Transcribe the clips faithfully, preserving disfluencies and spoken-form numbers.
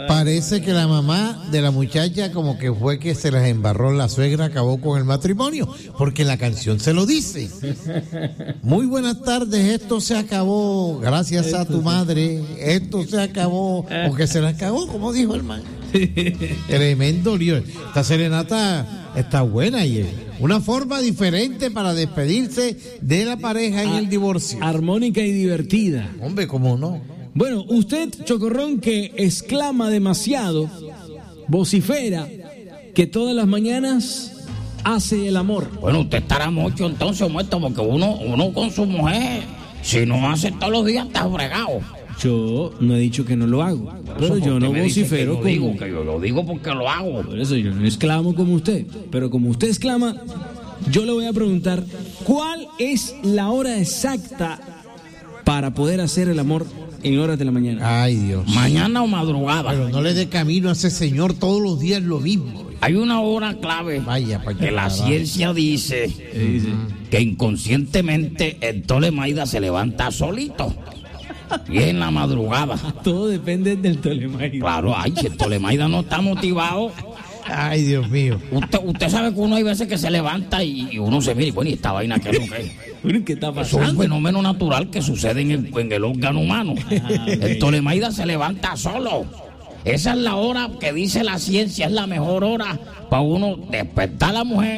Parece que la mamá de la muchacha como que fue que se las embarró la suegra, acabó con el matrimonio, porque la canción se lo dice. Muy buenas tardes, esto se acabó, gracias a tu madre, esto se acabó, porque se la acabó, como dijo el man. Tremendo lío. Esta serenata está buena y es una forma diferente para despedirse de la pareja en A- el divorcio. Armónica y divertida. Hombre, ¿cómo no? Bueno, usted, Chocorrón, que exclama demasiado, vocifera, que todas las mañanas hace el amor. Bueno, usted estará mucho entonces muerto porque uno, uno con su mujer, si no hace todos los días, está fregado. Yo no he dicho que no lo hago, pero yo no vocifero como... digo, como... que yo lo digo porque lo hago. Por eso yo no exclamo como usted, pero como usted exclama, yo le voy a preguntar, ¿cuál es la hora exacta para poder hacer el amor en horas de la mañana? Ay, Dios. Mañana o madrugada. Pero no le dé camino a ese señor todos los días lo mismo. Hay una hora clave. Vaya, pa' que la ciencia dice que inconscientemente el Tolemaida se levanta solito. Y es en la madrugada. Todo depende del Tolemaida. Claro, ay, si el Tolemaida no está motivado. Ay, Dios mío. Usted, usted sabe que uno hay veces que se levanta y, y uno se mira y bueno, ¿y esta vaina qué es lo que es? ¿Qué está Eso es pasando? un fenómeno natural que sucede en el, en el órgano humano. El Tolemaida se levanta solo. Esa es la hora que dice la ciencia, es la mejor hora para uno despertar a la mujer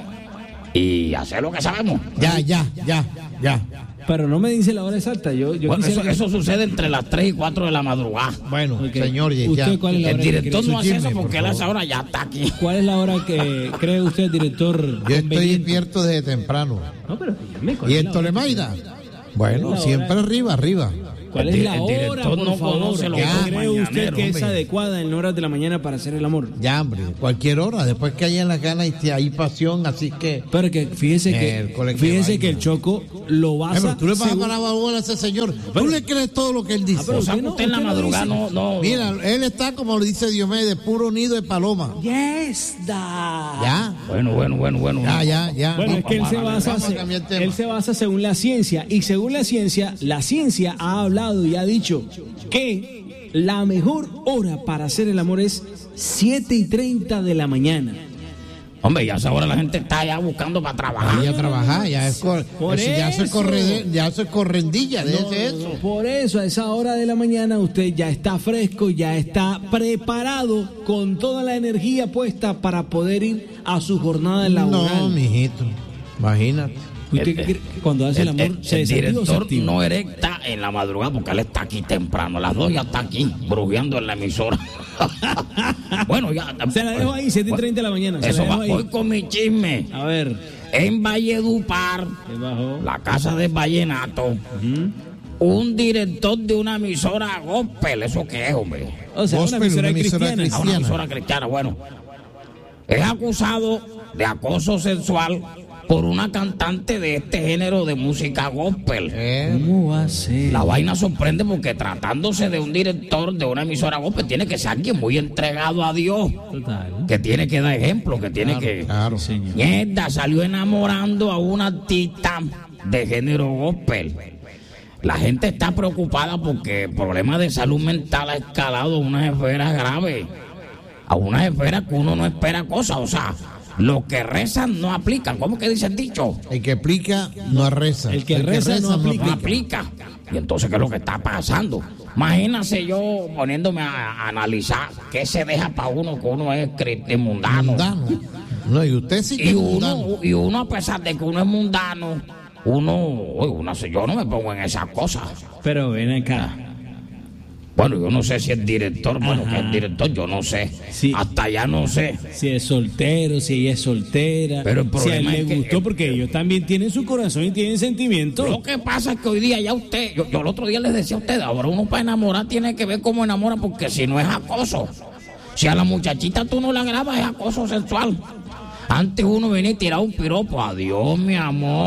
y hacer lo que sabemos. Ya, ya, ya, ya. Pero no me dice la hora exacta. Yo, yo Bueno, eso, quisiera... eso sucede entre las tres y cuatro de la madrugada. Bueno, Ok. señor, ya. ¿Usted cuál es la El hora que director cree? no hace eso Chisme, porque por él a esa favor. hora ya está aquí. ¿Cuál es la hora que cree usted, director? Yo estoy conveniente? despierto desde temprano. No, pero dígame, ¿cuál ¿Y es el la hora? Tolemaida? Bueno, la hora? siempre arriba, arriba. ¿Cuál El es di- la el hora, director por no favor? conoce lo ¿Qué que es cree usted mañanero, que es hombre. adecuada en horas de la mañana para hacer el amor? Ya, hombre, cualquier hora, después que haya las ganas y hay pasión, así que... Pero que fíjese El que colegio fíjese de que el baile. Choco lo Ay, basa... pero tú le vas a según- parar bola a ese señor. Tú le crees todo lo que él dice. pero O sea, usted que no- usted en la usted no madrugada dice- no, no. Mira, él está, como lo dice Diomedes, puro nido de paloma. Yes, da. Ya, Bueno, bueno, bueno, bueno. ya, ya, ya. Bueno, es que él vamos se a darle, basa, vamos a cambiar el tema. él se basa según la ciencia, y según la ciencia, la ciencia ha hablado y ha dicho que la mejor hora para hacer el amor es siete y treinta de la mañana. Hombre, ya a esa hora la gente está ya buscando para trabajar. Vaya a trabajar, ya es, cor- Por eso, ya eso es eso. correde- ya eso es correndilla, No, déjese no, eso. no, por eso a esa hora de la mañana usted ya está fresco, ya está preparado con toda la energía puesta para poder ir a su jornada laboral. No, mijito, imagínate. ¿Usted El- cree que cuando hace el, El, amor el- se el desactiva o se director activa? no erecta en la madrugada porque él está aquí temprano. Las dos ya está aquí, brujeando en la emisora. Bueno, ya. Se la dejo ahí, siete y treinta de la mañana. Se Eso la va, dejo ahí. voy con mi chisme. A ver, En Valledupar, ¿qué bajó? la casa de Vallenato, un director de una emisora gospel, ¿eso qué es, hombre? O sea, Gospel, una emisora una emisora cristiana. A una emisora cristiana, bueno. Es acusado de acoso sexual por una cantante de este género de música gospel. Eh, ¿Cómo va a ser? La vaina sorprende porque tratándose de un director de una emisora gospel, tiene que ser alguien muy entregado a Dios, Total. que tiene que dar ejemplo, que tiene que... claro. Señor. Mierda, salió enamorando a una artista de género gospel. La gente está preocupada porque el problema de salud mental ha escalado a unas esferas graves, a unas esferas que uno no espera cosas, o sea, los que rezan no aplican. ¿Cómo que dice el dicho? El que aplica no reza. El que reza no No aplica. Y entonces, ¿qué es lo que está pasando? Imagínase yo poniéndome a, a analizar qué se deja para uno, que uno es cri- mundano. Mundano. No, y usted sí que Y es mundano. uno, y uno, a pesar de que uno es mundano, uno, oye, uno, yo no me pongo en esas cosas. Pero ven acá. Bueno, yo no sé si el director, bueno, Ajá. que el director, yo no sé. Sí. Hasta allá no sé. Si es soltero, si ella es soltera. Pero el si a él problema le es que- gustó, porque ellos también tienen su corazón y tienen sentimientos. Lo que pasa es que hoy día ya usted, yo, yo el otro día les decía a ustedes, ahora uno para enamorar tiene que ver cómo enamora, porque si no es acoso. Si a la muchachita tú no la grabas, es acoso sexual. Antes uno venía y tiraba un piropo, adiós mi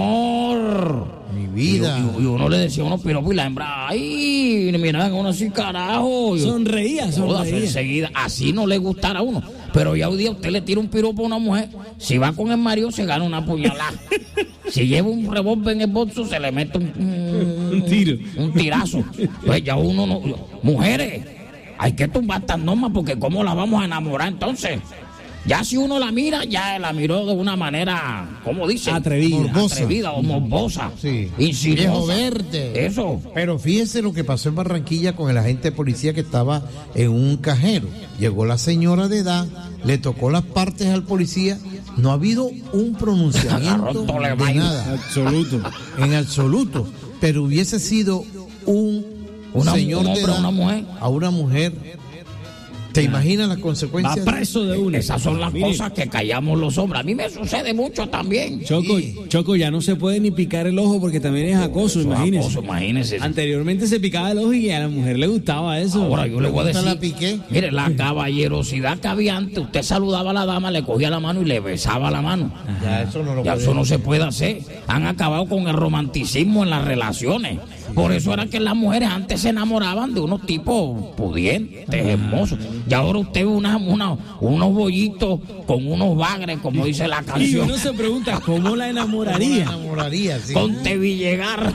amor. Mi vida. Y, y- y uno le decía unos piropos y la hembra, ay, y miraban a uno así, carajo. Y- Sonreía, Todas sonreía. enseguida, así no le gustara a uno. Pero ya hoy día usted le tira un piropo a una mujer, si va con el marido se gana una puñalada. Si lleva un revólver en el bolso se le mete un, un, Un tiro. un tirazo. Pues ya uno no... Mujeres, hay que tumbar estas normas porque ¿cómo la vamos a enamorar entonces? Ya si uno la mira, ya la miró de una manera, ¿cómo dice? Atrevida. Morbosa. Atrevida o morbosa. Sí. Insidiosa. Viejo verde. Eso. Pero fíjese lo que pasó en Barranquilla con el agente de policía que estaba en un cajero. Llegó la señora de edad, le tocó las partes al policía. No ha habido un pronunciamiento Agarró todo el de baile. nada. Absoluto. En absoluto. Pero hubiese sido un Una- señor un de hombre edad a una mujer. a una mujer. ¿Te imaginas las Va consecuencias? preso de una. Esas son las Mire, cosas que callamos los hombres. A mí me sucede mucho también. Choco, Sí. Choco, ya no se puede ni picar el ojo porque también es acoso, Eso es imagínese. acoso, imagínese. Anteriormente se picaba el ojo y a la mujer le gustaba eso. Ahora yo le voy a ¿Te decir, la piqué? mire, la caballerosidad que había antes, usted saludaba a la dama, le cogía la mano y le besaba la mano. Ya eso no lo Ya puede eso no hacer. se puede hacer. Han acabado con el romanticismo en las relaciones. Por eso era que las mujeres antes se enamoraban de unos tipos pudientes, hermosos. Y ahora usted ve una, una, unos bollitos con unos bagres, como dice la Y canción. uno se pregunta, ¿cómo la ¿Cómo la enamoraría? enamoraría? Sí. Con Tevillegar.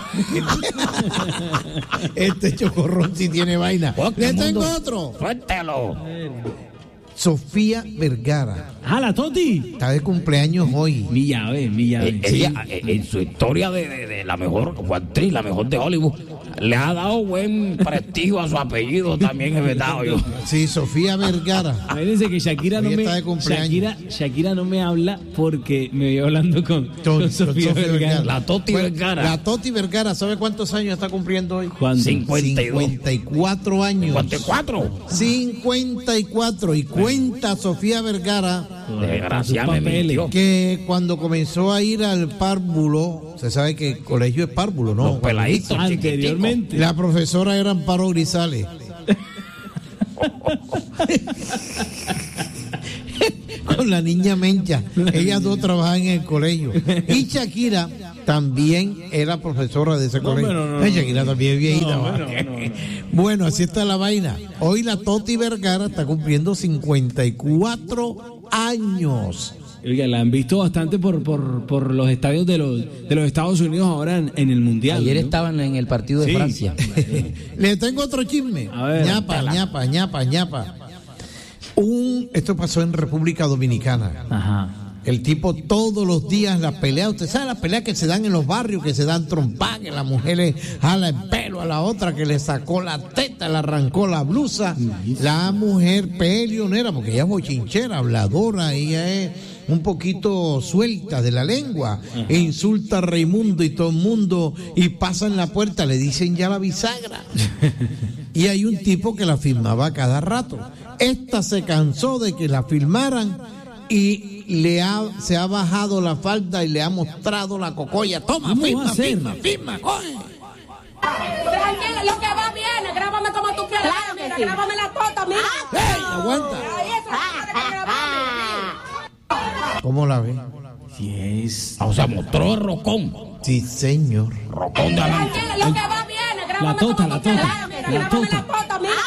Este chocorrón sí tiene vaina. Oh, qué Le tengo mundo. otro. Suéltelo. Sofía Vergara. ¡Ah, la Toti! Está de cumpleaños hoy. Mi llave, mi llave. Eh, Sí. Ella, eh, en su historia de, de- de la mejor actriz, la mejor de Hollywood, le ha dado buen prestigio a su apellido también, es verdad. Yo. Sí, Sofía Vergara. Imagínense que Shakira no Hoy me está de cumpleaños. Shakira, Shakira no me habla porque me vio hablando con, Con- con con Sofía Sofía Vergara. Vergara. La Toti Bueno, Vergara. La Toti Vergara, ¿sabe cuántos años está cumpliendo hoy? ¿Cuándo? cincuenta y dos. cincuenta y cuatro años. cincuenta y cuatro. cincuenta y cuatro. Y cuenta Sofía Vergara Desgraciada, Sus me papeles. mintió. que cuando comenzó a ir al párvulo, se sabe que el colegio es párvulo, ¿no? Los peladitos chiquiticos. Anteriormente. La profesora era Amparo Grisales. Con la niña Mencha. Ellas dos trabajaban en el colegio. Y Shakira también era profesora de ese No, colegio. pero no, no, Ay, Shakira también es viejita. No, va. no, no, no. Bueno, así está la vaina. Hoy la Toti Vergara está cumpliendo cincuenta y cuatro años. Oiga, la han visto bastante por, por, por los estadios de los, de los Estados Unidos ahora en, en el Mundial. Ayer ¿no? estaban en el partido de Sí. Francia. Le tengo otro chisme. A ver, ñapa, dala. ñapa, ñapa, ñapa. Un, esto pasó en República Dominicana. Ajá. El tipo todos los días las peleas, usted sabe las peleas que se dan en los barrios, que se dan trompas, que la mujer le jala el pelo a la otra, que le sacó la teta, le arrancó la blusa. La mujer peleonera, porque ella es bochinchera, habladora, ella es un poquito suelta de la lengua, e insulta a Raimundo y todo el mundo, y pasa en la puerta, le dicen ya la bisagra. Y hay un tipo que la filmaba cada rato. Esta se cansó de que la filmaran y le ha, se ha bajado la falda y le ha mostrado la cocoya. Toma, ¿Cómo va a firma, ser? firma, firma, coge. Tranquila, lo que va bien, grábame como tú quieras. Claro que mira, sí. grábame la tota, mira. ¡Ey, aguanta! Ahí eso, para que grabame. ¿Cómo la ve? Sí es. O sea, mostró el rocón. Sí, señor. Rocón de adelante. Tranquila, lo que va bien, grábame La tota, como la tú quieras. tota, Mira, la grábame tota. la tota, mira.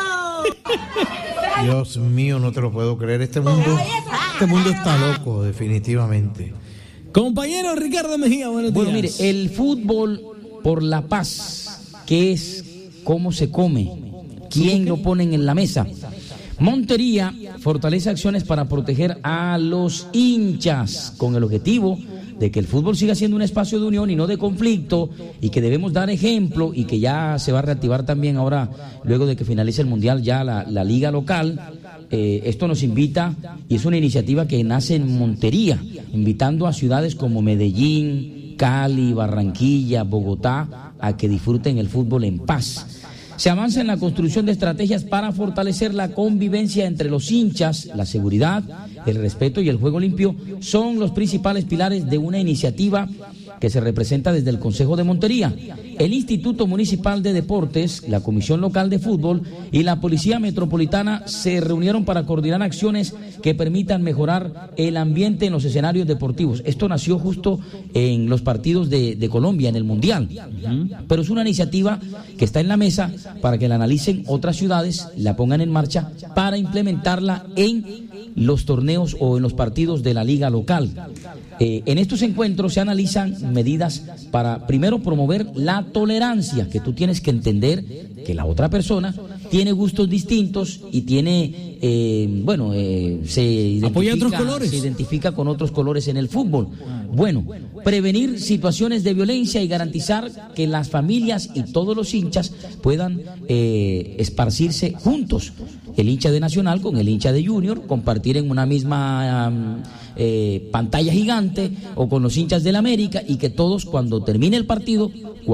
Dios mío, no te lo puedo creer. Este mundo, este mundo está loco, definitivamente. Compañero Ricardo Mejía, buenos Bueno, mire, días. el fútbol por la paz, que es cómo se come, quién lo ponen en la mesa. Montería fortalece acciones para proteger a los hinchas con el objetivo de que el fútbol siga siendo un espacio de unión y no de conflicto, y que debemos dar ejemplo, y que ya se va a reactivar también ahora, luego de que finalice el Mundial, ya la, la liga local. Eh, esto nos invita, y es una iniciativa que nace en Montería, invitando a ciudades como Medellín, Cali, Barranquilla, Bogotá, a que disfruten el fútbol en paz. Se avanza en la construcción de estrategias para fortalecer la convivencia entre los hinchas. La seguridad, el respeto y el juego limpio son los principales pilares de una iniciativa que se representa desde el Consejo de Montería, el Instituto Municipal de Deportes, la Comisión Local de Fútbol y la Policía Metropolitana se reunieron para coordinar acciones que permitan mejorar el ambiente en los escenarios deportivos. Esto nació justo en los partidos de, de Colombia, en el Mundial. Pero es una iniciativa que está en la mesa para que la analicen otras ciudades, la pongan en marcha para implementarla en los torneos o en los partidos de la liga local. Eh, en estos encuentros se analizan medidas para, primero, promover la tolerancia, que tú tienes que entender que la otra persona tiene gustos distintos y tiene, eh, bueno, eh, se apoya identifica, otros colores. se identifica con otros colores en el fútbol. Bueno, prevenir situaciones de violencia y garantizar que las familias y todos los hinchas puedan eh, esparcirse juntos. El hincha de Nacional con el hincha de Junior, compartir en una misma um, eh, pantalla gigante, o con los hinchas del América, y que todos, cuando termine el partido,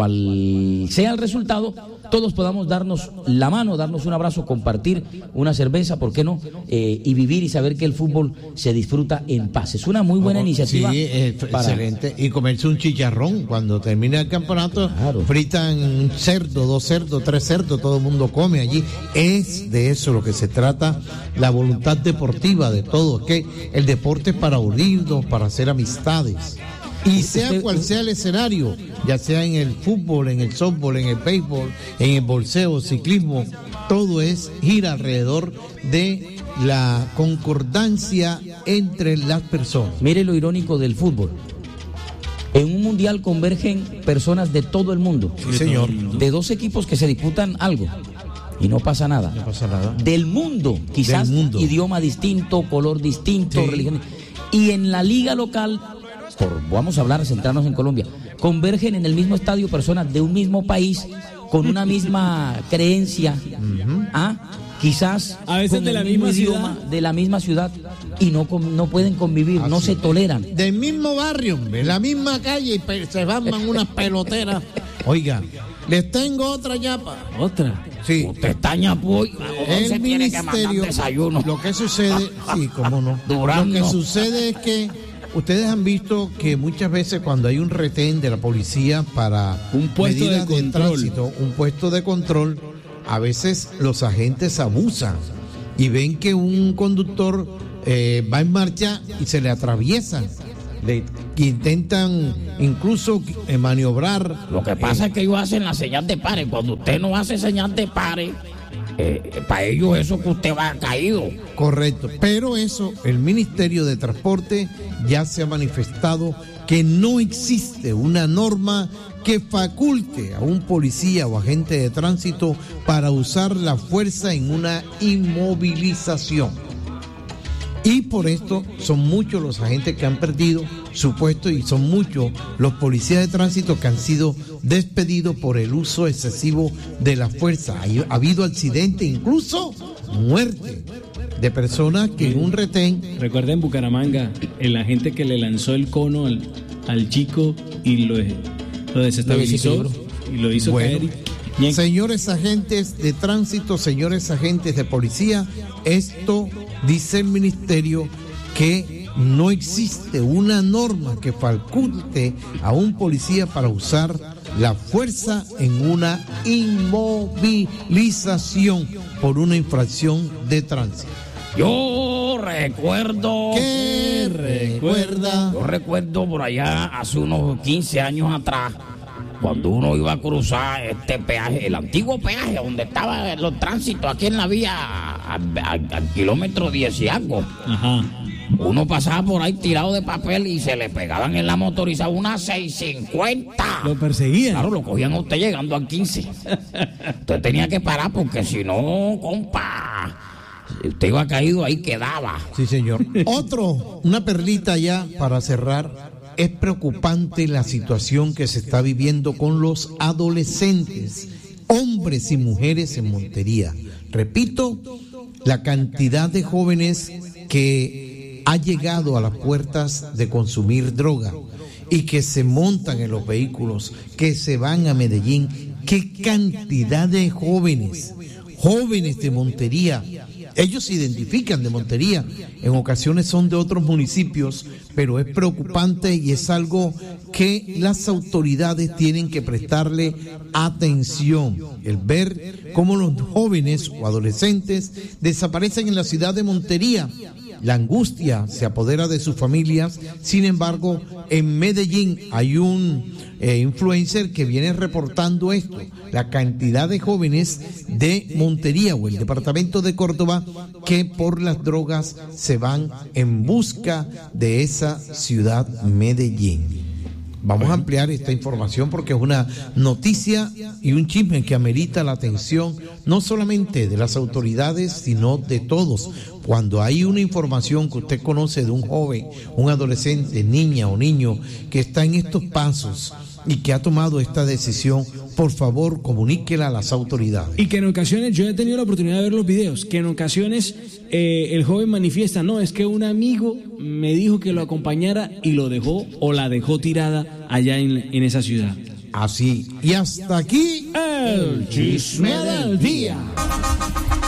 cual sea el resultado, todos podamos darnos la mano, darnos un abrazo, compartir una cerveza, ¿por qué no? Eh, y vivir y saber que el fútbol se disfruta en paz. Es una muy buena Oh, iniciativa. Sí, eh, para... excelente. Y comerse un chicharrón cuando termine el campeonato. Claro. Fritan un cerdo, dos cerdos, tres cerdos, todo el mundo come allí. Es de eso lo que se trata, la voluntad deportiva de todo, que el deporte es para unirnos, para hacer amistades. Y sea cual sea el escenario, ya sea en el fútbol, en el softball, en el béisbol, en el bolseo, ciclismo, todo es gira alrededor de la concordancia entre las personas. Mire lo irónico del fútbol. En un mundial convergen personas de todo el mundo. Sí, señor. De dos equipos que se disputan algo. Y no pasa nada. No pasa nada. Del mundo, quizás Del mundo. idioma distinto, color distinto, Sí. religión. Y en la liga local, por, vamos a hablar, centrarnos en Colombia, convergen en el mismo estadio personas de un mismo país con una misma creencia, ¿ah? Quizás A veces con de el la mismo misma idioma, ciudad. de la misma ciudad, y no, con- no pueden convivir, no Así. se toleran. Del mismo barrio, en la misma calle, y pe- se forman unas peloteras. Oiga, les tengo otra ñapa. Otra. Sí. Usted está ñapo y El se tiene que mandar ministerio, desayuno. lo que sucede, sí, cómo no. Durán, Lo que no. sucede es que ustedes han visto que muchas veces cuando hay un retén de la policía para Un puesto medidas de control. tránsito, un puesto de control, a veces los agentes abusan y ven que un conductor eh, va en marcha y se le atraviesan, le intentan incluso eh, maniobrar. Lo que pasa es que ellos hacen la señal de pare. Cuando usted no hace señal de pare, eh, para ellos eso que usted va caído. Correcto, pero eso, el Ministerio de Transporte ya se ha manifestado que no existe una norma que faculte a un policía o agente de tránsito para usar la fuerza en una inmovilización. Y por esto son muchos los agentes que han perdido su puesto y son muchos los policías de tránsito que han sido despedidos por el uso excesivo de la fuerza. Ha, ha habido accidentes, incluso muerte de personas que en un retén. Recuerda en Bucaramanga, el agente que le lanzó el cono al, al chico y lo, lo desestabilizó Lo y lo hizo Bueno, caer. Y en- señores agentes de tránsito, señores agentes de policía, esto dice el ministerio que no existe una norma que faculte a un policía para usar la fuerza en una inmovilización por una infracción de tránsito. Yo recuerdo. ¿Qué recuerda? Yo recuerdo por allá hace unos quince años atrás, cuando uno iba a cruzar este peaje, el antiguo peaje donde estaban los tránsitos aquí en la vía al, al- al kilómetro diez y algo. Ajá. Uno pasaba por ahí tirado de papel y se le pegaban en la motorizada unas seiscientos cincuenta. Lo perseguían. Claro, lo cogían a usted llegando al quince. Usted tenía que parar porque si no, compa, si usted iba caído ahí quedaba. Sí, señor. Otro, una perlita ya para cerrar. Es preocupante la situación que se está viviendo con los adolescentes, hombres y mujeres en Montería. Repito, la cantidad de jóvenes que ha llegado a las puertas de consumir droga y que se montan en los vehículos, que se van a Medellín. ¡Qué cantidad de jóvenes! Jóvenes de Montería. Ellos se identifican de Montería, en ocasiones son de otros municipios, pero es preocupante y es algo que las autoridades tienen que prestarle atención. El ver cómo los jóvenes o adolescentes desaparecen en la ciudad de Montería. La angustia se apodera de sus familias. Sin embargo, en Medellín hay un eh, influencer que viene reportando esto, la cantidad de jóvenes de Montería o el departamento de Córdoba que por las drogas se van en busca de esa ciudad Medellín. Vamos a ampliar esta información porque es una noticia y un chisme que amerita la atención no solamente de las autoridades, sino de todos. Cuando hay una información que usted conoce de un joven, un adolescente, niña o niño que está en estos pasos y que ha tomado esta decisión, por favor, comuníquela a las autoridades. Y que en ocasiones, yo he tenido la oportunidad de ver los videos, que en ocasiones eh, el joven manifiesta, no, es que un amigo me dijo que lo acompañara y lo dejó o la dejó tirada allá en, en esa ciudad. Así, y hasta aquí El chisme del día.